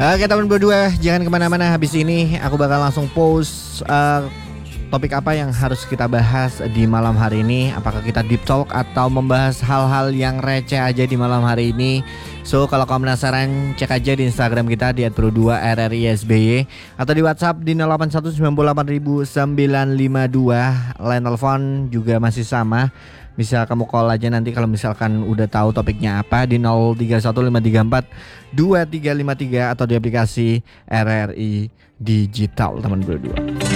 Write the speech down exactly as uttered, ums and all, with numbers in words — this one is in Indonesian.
Oke teman berdua, jangan kemana-mana. Habis ini aku bakal langsung post uh, topik apa yang harus kita bahas di malam hari ini. Apakah kita deep talk atau membahas hal-hal yang receh aja di malam hari ini. So kalau kamu penasaran, cek aja di Instagram kita di et pro dua r r i s b y atau di WhatsApp di nol delapan satu sembilan delapan sembilan lima dua. Line telepon juga masih sama. Bisa kamu call aja nanti kalau misalkan udah tahu topiknya apa di nol tiga satu lima tiga empat dua tiga lima tiga atau di aplikasi R R I Digital teman berdua.